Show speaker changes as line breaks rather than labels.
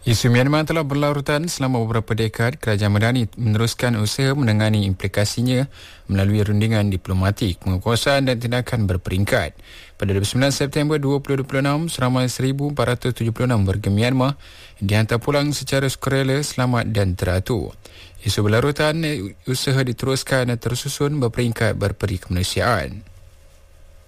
Isu Myanmar telah berlarutan selama beberapa dekad. Kerajaan Madani meneruskan usaha menangani implikasinya melalui rundingan diplomatik, pengukusan dan tindakan berperingkat. Pada 29 September 2026, seramai 1,476 warga Myanmar dihantar pulang secara sukarela, selamat dan teratur. Isu berlarutan usaha diteruskan dan tersusun berperingkat berperi kemanusiaan.